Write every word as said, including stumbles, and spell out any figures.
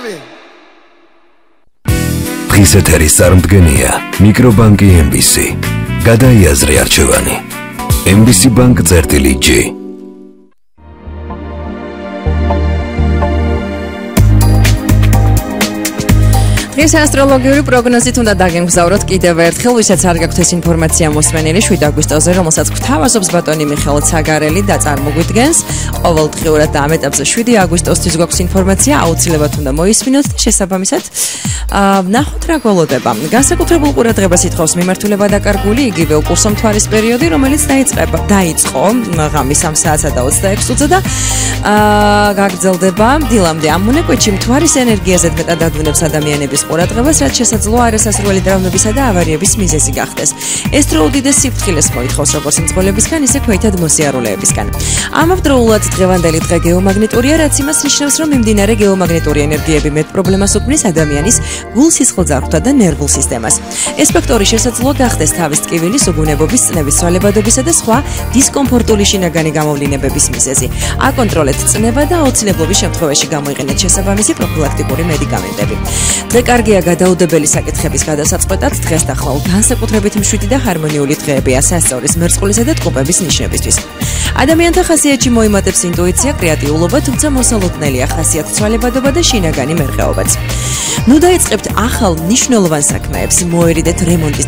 დღის ეთერის წარმდგენია მიკრობანკი ემ ბი სი. გადაიაზრე არჩევანი. ემ ბი სი ბანკ წერტილი ჯი. დღეს ასტროლოგიური პროგნოზით უნდა დაგემგზავროთ კიდევ ერთხელ, ვისაც არ გაქვთ ეს ინფორმაცია მოსმენილი შვიდ აგვისტოზე, რომელსაც გვთავაზობს ბატონი მიხეილ ცაგარელი და წარმოგვიდგენს ყოველდღიურად და ამ ეტაპზე შვიდი აგვისტოსთვის გვაქვს ინფორმაცია, აუცილებლად უნდა მოისმინოთ და შესაბამისად ვნახოთ რა გველოდება. განსაკუთრებულ ყურადღებას ითხოვს მიმართულება დაკარგული იგივე უკურსომთვარის პერიოდი, რომელიც დაიწყება დაიწყო ღამის სამ საათსა და ოცდაექვს წუთზე და გაგრძელდება დილამდე. ამ მონაკვეთში მთვარის ენერგიაზე მეტად ადვინებს ადამიანების ყურადღებას, რაც შესაძლოა არასასრული ტრავმებისა და ავარიების მიზეზი გახდეს. ეს დრო უდიდეს სიფრთხილეს მოითხოვს როგორც მძღოლებისგან, ისე ქვეითად მოსიარულეებისგან. ამავდროულად დღევანდელი დღე გეომაგნიტურია, რაც იმას ნიშნავს, რომ მიმდინარე გეომაგნიტური ენერგიები მეტ პრობლემას უქმნის ადამიანის გულ-სისხლძარღვთა და ნერვულ სისტემას. ეს ფაქტორი შესაძლოა გახდეს თავის ტკივილის, უგუნებობის, წნევის ცვალებადობისა და სხვა დისკომფორტული შინაგანი გამოვლინებების მიზეზი. აკონტროლეთ წნება და აუცილებლობის შემთხვევაში გამოიყენეთ შესაბამისი პროფილაქტიკური მედიკამენტები. დღე კარგია გადაუდებელი საკითხების გადასაწყვეტად, დღეს ახლა განსაკუთრებით მშვიდი და ჰარმონიული დღეებია სასწავლის, მერწყულისა და ტყუპების ნიშნებისთვის. ადამიანთა ხასიათში მოიმატებს ინტუიცია, კრეატიულობა, თუმცა მოსალოდნელია ხასიათცვალებადობა და შინაგანი მერყეობაც. ნუ დაიწყებთ ახალ მნიშვნელოვან საქმეებს, მოერიდეთ რემონტის